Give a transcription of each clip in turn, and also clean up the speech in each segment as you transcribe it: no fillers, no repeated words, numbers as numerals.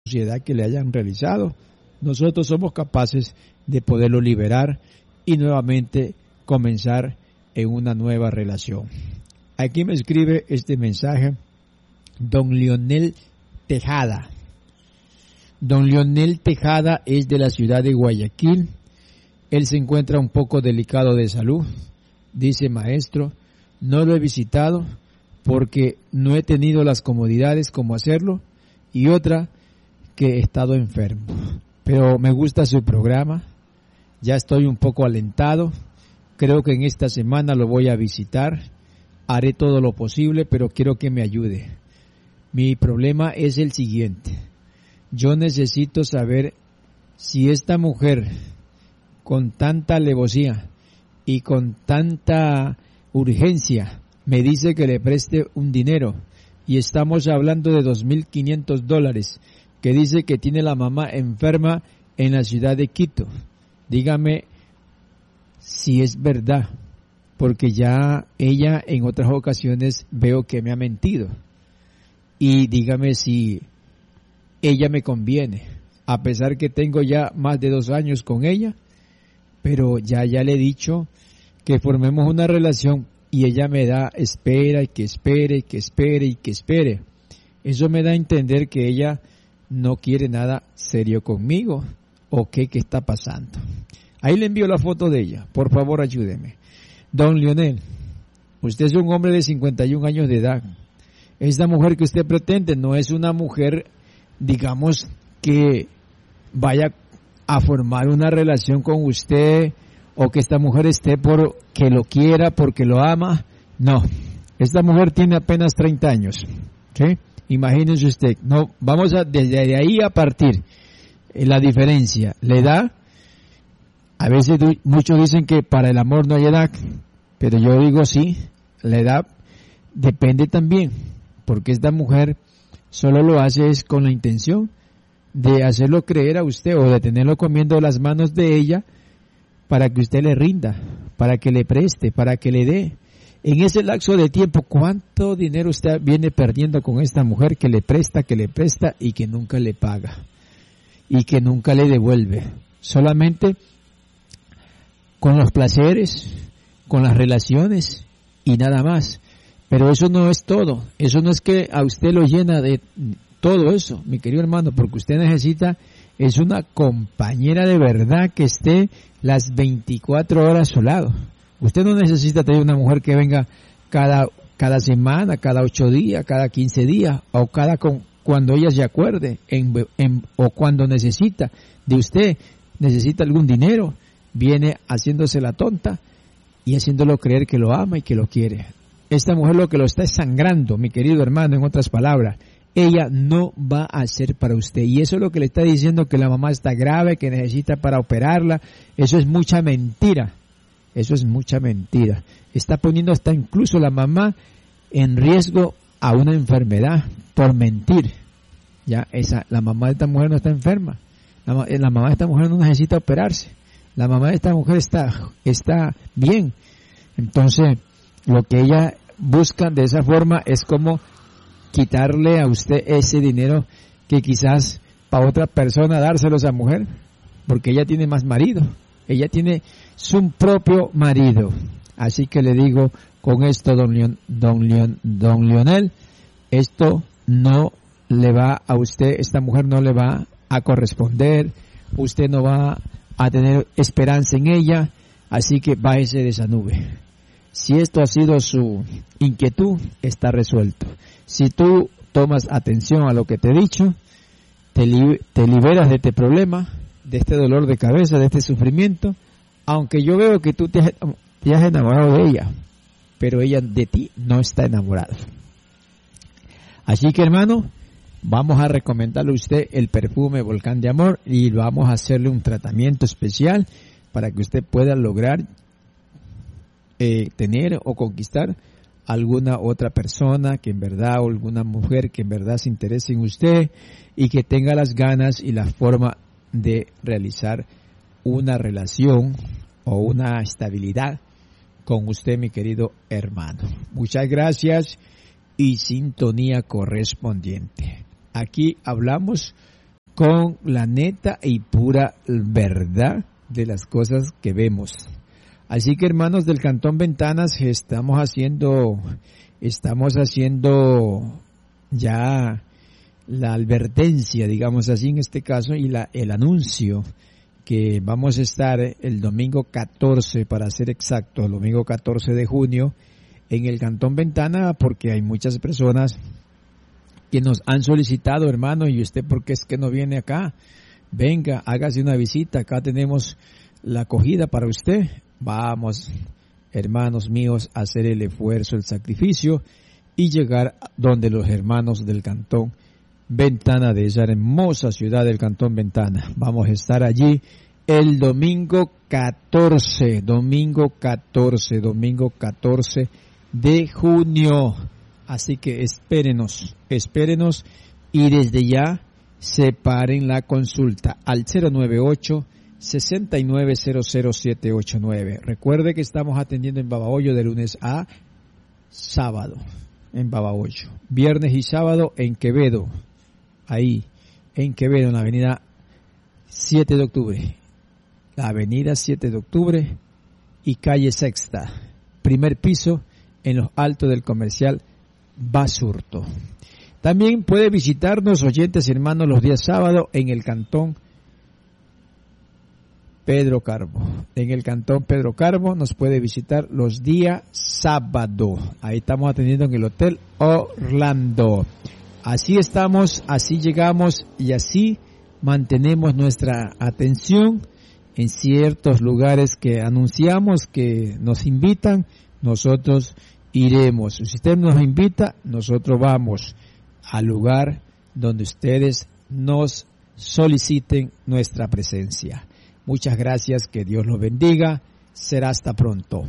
sociedad que le hayan realizado, nosotros somos capaces de poderlo liberar y nuevamente comenzar en una nueva relación. Aquí me escribe este mensaje don Leonel Tejada. Don Leonel Tejada es de la ciudad de Guayaquil. Él se encuentra un poco delicado de salud. Dice: maestro, no lo he visitado porque no he tenido las comodidades como hacerlo, y otra, que he estado enfermo. Pero me gusta su programa, ya estoy un poco alentado, creo que en esta semana lo voy a visitar, haré todo lo posible, pero quiero que me ayude. Mi problema es el siguiente: yo necesito saber si esta mujer, con tanta alevosía y con tanta urgencia, me dice que le preste un dinero, y estamos hablando de $2,500, que dice que tiene la mamá enferma en la ciudad de Quito. Dígame si es verdad, porque ya ella en otras ocasiones veo que me ha mentido. Y dígame si ella me conviene, a pesar que tengo ya más de 2 años con ella, pero ya le he dicho que formemos una relación, y ella me da espera y que espere y que espere y que espere. Eso me da a entender que ella no quiere nada serio conmigo, o qué está pasando. Ahí le envío la foto de ella, por favor ayúdeme. Don Leonel, usted es un hombre de 51 años de edad. Esta mujer que usted pretende no es una mujer, digamos, que vaya a formar una relación con usted, o que esta mujer esté porque lo quiera, porque lo ama. No, esta mujer tiene apenas 30 años. ¿Sí? Imagínense usted. No, vamos a desde ahí a partir. La diferencia, la edad. A veces muchos dicen que para el amor no hay edad, pero yo digo sí, la edad depende también, porque esta mujer solo lo hace es con la intención de hacerlo creer a usted, o de tenerlo comiendo las manos de ella, para que usted le rinda, para que le preste, para que le dé. En ese lapso de tiempo, ¿cuánto dinero usted viene perdiendo con esta mujer que le presta y que nunca le paga y que nunca le devuelve? Solamente con los placeres, con las relaciones y nada más. Pero eso no es todo. Eso no es que a usted lo llena de todo eso, mi querido hermano, porque usted necesita es una compañera de verdad que esté las 24 horas a su lado. Usted no necesita tener una mujer que venga cada semana, cada 8 días, cada 15 días, o cuando ella se acuerde, o cuando necesita de usted, necesita algún dinero, viene haciéndose la tonta y haciéndolo creer que lo ama y que lo quiere. Esta mujer lo que lo está sangrando, mi querido hermano, en otras palabras. Ella no va a hacer para usted, y eso es lo que le está diciendo, que la mamá está grave, que necesita para operarla. Eso es mucha mentira, eso es mucha mentira. Está poniendo hasta incluso la mamá en riesgo a una enfermedad por mentir. Ya la mamá de esta mujer no está enferma, la mamá de esta mujer no necesita operarse, la mamá de esta mujer está bien. Entonces lo que ella busca de esa forma es como quitarle a usted ese dinero que quizás para otra persona dárselo a esa mujer, porque ella tiene más marido, ella tiene su propio marido. Así que le digo con esto, don Leonel, esto no le va a usted, esta mujer no le va a corresponder, usted no va a tener esperanza en ella, así que bájese de esa nube. Si esto ha sido su inquietud, está resuelto. Si tú tomas atención a lo que te he dicho, te liberas de este problema, de este dolor de cabeza, de este sufrimiento, aunque yo veo que tú te has enamorado de ella, pero ella de ti no está enamorada. Así que, hermano, vamos a recomendarle a usted el perfume Volcán de Amor, y vamos a hacerle un tratamiento especial para que usted pueda lograr tener o conquistar alguna otra persona que en verdad, o alguna mujer que en verdad se interese en usted y que tenga las ganas y la forma de realizar una relación o una estabilidad con usted, mi querido hermano. Muchas gracias y sintonía correspondiente. Aquí hablamos con la neta y pura verdad de las cosas que vemos. Así que, hermanos del Cantón Ventanas, estamos haciendo ya la advertencia, digamos así en este caso, y el anuncio que vamos a estar el domingo 14, para ser exacto, el domingo 14 de junio, en el Cantón Ventana, porque hay muchas personas que nos han solicitado, hermano, y usted, ¿por qué es que no viene acá? Venga, hágase una visita, acá tenemos la acogida para usted. Vamos, hermanos míos, a hacer el esfuerzo, el sacrificio y llegar donde los hermanos del Cantón Ventana, de esa hermosa ciudad del Cantón Ventana. Vamos a estar allí el domingo 14 de junio. Así que espérenos y desde ya separen la consulta al 098-6900-789. Recuerde que estamos atendiendo en Babahoyo de lunes a sábado, en Babahoyo. Viernes y sábado en Quevedo, ahí, en Quevedo, en la avenida 7 de octubre. La avenida 7 de octubre y calle Sexta, primer piso, en los altos del comercial Basurto. También puede visitarnos, oyentes hermanos, los días sábados en el Cantón Pedro Carbo. En el Cantón Pedro Carbo nos puede visitar los días sábado. Ahí estamos atendiendo en el Hotel Orlando. Así estamos, así llegamos y así mantenemos nuestra atención en ciertos lugares que anunciamos, que nos invitan. Nosotros iremos. Si usted nos invita, nosotros vamos al lugar donde ustedes nos soliciten nuestra presencia. Muchas gracias, que Dios los bendiga. Será hasta pronto.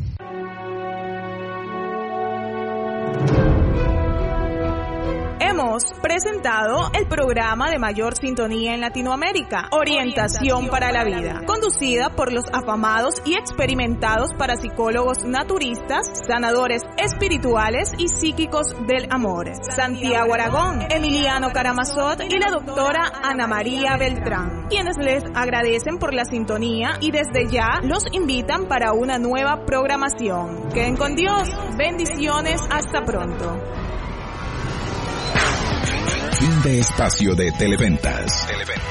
Hemos presentado el programa de mayor sintonía en Latinoamérica, Orientación para la Vida, conducida por los afamados y experimentados parapsicólogos naturistas, sanadores espirituales y psíquicos del amor, Santiago Aragón, Emiliano Karamazot y la doctora Ana María Beltrán, quienes les agradecen por la sintonía y desde ya los invitan para una nueva programación. Queden con Dios, bendiciones, hasta pronto. Fin de espacio de Televentas.